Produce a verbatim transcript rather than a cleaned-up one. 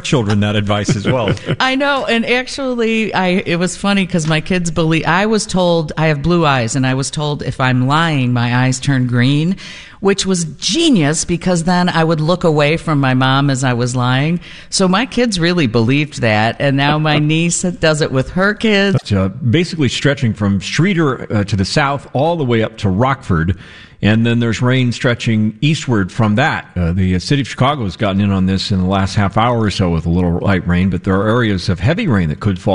children that advice as well. I know, and actually, I it was funny because my kids believe. I was told I have blue eyes, and I was told if I'm lying, my eyes turn green, which was genius because then I would look away from my mom as I was lying. So my kids really believed that, and now my niece does it with her kids. It's, uh, basically stretching from Streator uh, to the south all the way up to Rockford. And then there's rain stretching eastward from that. Uh, the city of Chicago has gotten in on this in the last half hour or so with a little light rain, but there are areas of heavy rain that could fall